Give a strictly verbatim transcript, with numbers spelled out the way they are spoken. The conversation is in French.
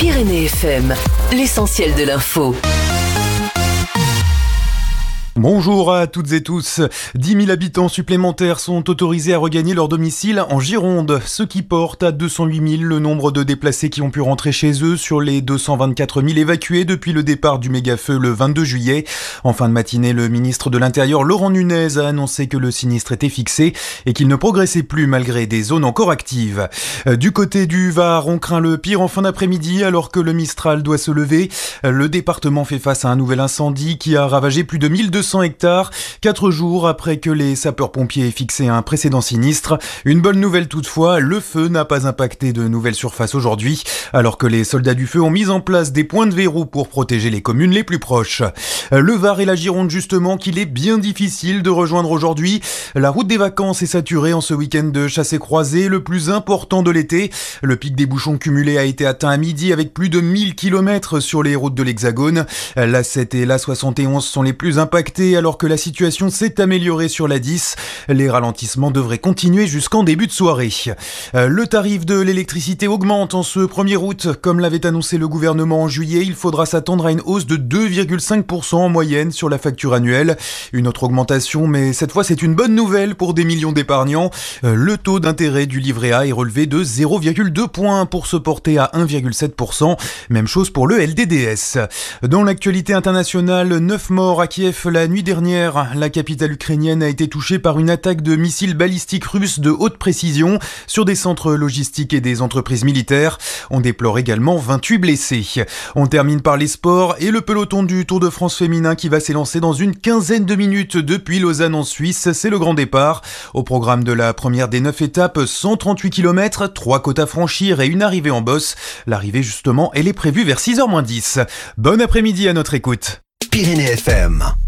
Pyrénées F M, l'essentiel de l'info. Bonjour à toutes et tous. dix mille habitants supplémentaires sont autorisés à regagner leur domicile en Gironde, ce qui porte à deux cent huit mille le nombre de déplacés qui ont pu rentrer chez eux sur les deux cent vingt-quatre mille évacués depuis le départ du méga-feu le vingt-deux juillet. En fin de matinée, le ministre de l'Intérieur Laurent Nunez a annoncé que le sinistre était fixé et qu'il ne progressait plus malgré des zones encore actives. Du côté du Var, on craint le pire en fin d'après-midi alors que le Mistral doit se lever. Le département fait face à un nouvel incendie qui a ravagé plus de mille deux cents hectares, quatre jours après que les sapeurs-pompiers aient fixé un précédent sinistre. Une bonne nouvelle toutefois, le feu n'a pas impacté de nouvelles surfaces aujourd'hui, alors que les soldats du feu ont mis en place des points de verrou pour protéger les communes les plus proches. Le Var et la Gironde justement qu'il est bien difficile de rejoindre aujourd'hui. La route des vacances est saturée en ce week-end de chassé-croisé, le plus important de l'été. Le pic des bouchons cumulés a été atteint à midi avec plus de mille kilomètres sur les routes de l'Hexagone. l'A sept et l'A soixante et onze sont les plus impactés alors que la situation s'est améliorée sur l'A dix. Les ralentissements devraient continuer jusqu'en début de soirée. Le tarif de l'électricité augmente en ce premier août. Comme l'avait annoncé le gouvernement en juillet, il faudra s'attendre à une hausse de deux virgule cinq pour cent en moyenne sur la facture annuelle. Une autre augmentation, mais cette fois c'est une bonne nouvelle pour des millions d'épargnants. Le taux d'intérêt du livret A est relevé de zéro virgule deux points pour se porter à un virgule sept pour cent. Même chose pour le L D D S. Dans l'actualité internationale, neuf morts à Kiev la nuit dernière. La capitale ukrainienne a été touchée par une attaque de missiles balistiques russes de haute précision sur des centres logistiques et des entreprises militaires. On déplore également vingt-huit blessés. On termine par les sports et le peloton du Tour de France féminin qui va s'élancer dans une quinzaine de minutes depuis Lausanne en Suisse. C'est le grand départ. Au programme de la première des neuf étapes, cent trente-huit kilomètres, trois côtes à franchir et une arrivée en bosse. L'arrivée justement, elle est prévue vers six heures moins dix. Bon après-midi à notre écoute. Pyrénées F M.